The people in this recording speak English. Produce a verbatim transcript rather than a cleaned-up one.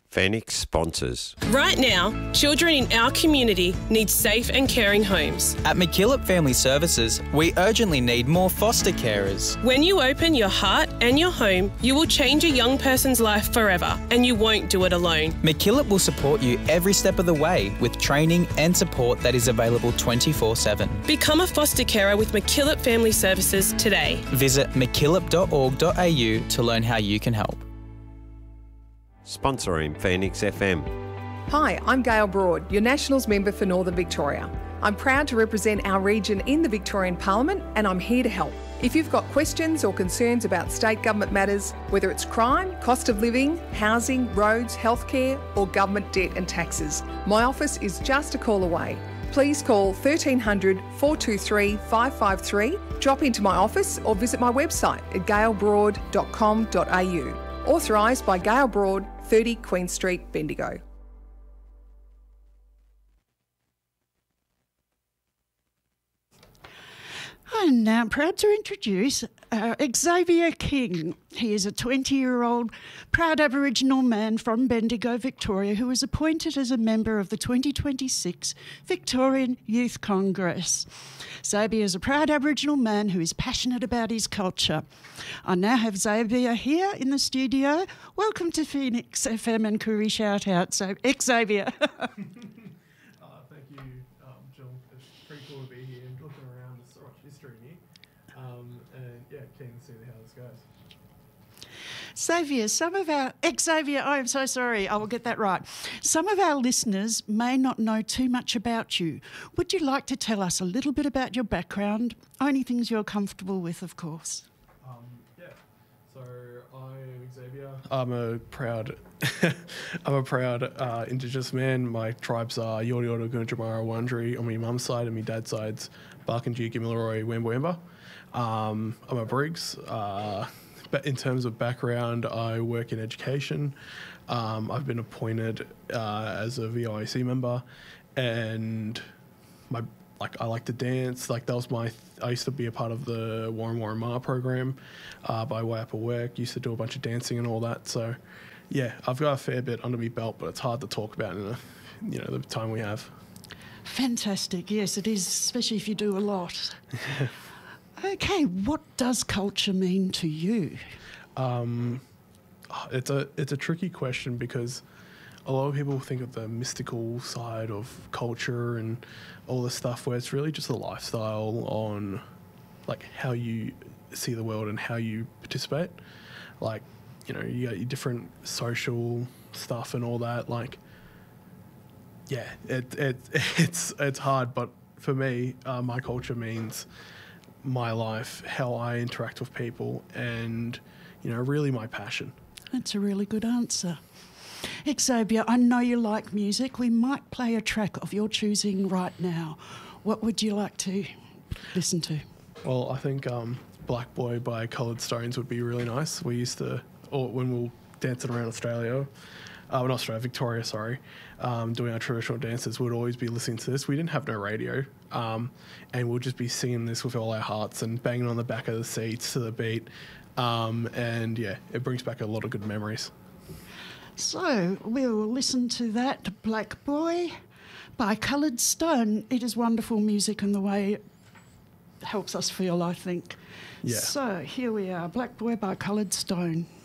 Phoenix sponsors. Right now, children in our community need safe and caring homes. At McKillop Family Services, we urgently need more foster carers. When you open your heart and your home, you will change a young person's life forever, and you won't do it alone. McKillop will support you every step of the way with training and support that is available twenty-four seven. Become a foster carer with McKillop Family Services today. Visit mckillop dot org dot a u to learn how you can help. Sponsoring Phoenix F M. Hi, I'm Gail Broad, your Nationals member for Northern Victoria. I'm proud to represent our region in the Victorian Parliament, and I'm here to help. If you've got questions or concerns about state government matters, whether it's crime, cost of living, housing, roads, healthcare, or government debt and taxes, my office is just a call away. Please call thirteen hundred, four two three, five five three, drop into my office or visit my website at gail broad dot com dot a u. Authorised by Gail Broad, thirty Queen Street, Bendigo. I'm now proud to introduce uh, Xavier King. He is a twenty-year-old proud Aboriginal man from Bendigo, Victoria, who was appointed as a member of the twenty twenty-six Victorian Youth Congress. Xavier is a proud Aboriginal man who is passionate about his culture. I now have Xavier here in the studio. Welcome to Phoenix F M and Koori Shout Out. So, Xavier. uh, thank you, um, Jill. It's pretty cool to be here and looking around. There's so much history in here. Um, and yeah, keen to see how this goes. Xavier, some of our... Xavier, I am so sorry, I will get that right. Some of our listeners may not know too much about you. Would you like to tell us a little bit about your background? Only things you're comfortable with, of course. Um, yeah, so I'm Xavier. I'm a proud... I'm a proud uh, Indigenous man. My tribes are Yorta Yorta, Gunditjmara, Wurundjeri on my mum's side, and my dad's side's Barkindji, Gamilaroi, Wamba Wamba. Um, I'm a Briggs. Uh, But in terms of background, I work in education. Um, I've been appointed uh, as a V I C member, and my like I like to dance. Like that was my. Th- I used to be a part of the Warren Warren Ma program uh, by way up of work. Used to do a bunch of dancing and all that. So, yeah, I've got a fair bit under my belt, but it's hard to talk about in the, you know, the time we have. Fantastic. Yes, it is, especially if you do a lot. Okay, what does culture mean to you? Um, it's a it's a tricky question because a lot of people think of the mystical side of culture and all this stuff where it's really just a lifestyle on like how you see the world and how you participate. Like, you know, you got your different social stuff and all that. Like, yeah, it it it's it's hard, but for me, uh, my culture means my life, how I interact with people, and, you know, really my passion. That's a really good answer. Xavier, I know you like music. We might play a track of your choosing right now. What would you like to listen to? Well, I think um, Black Boy by Coloured Stones would be really nice. We used to, or when we were dancing around Australia, uh, not Australia, Victoria, sorry, um, doing our traditional dances, we'd always be listening to this. We didn't have no radio, um, and we'll just be singing this with all our hearts and banging on the back of the seats to the beat. Um, and yeah, it brings back a lot of good memories. So we'll listen to that, Black Boy by Coloured Stone. It is wonderful music and the way it helps us feel, I think. Yeah. So here we are, Black Boy by Coloured Stone.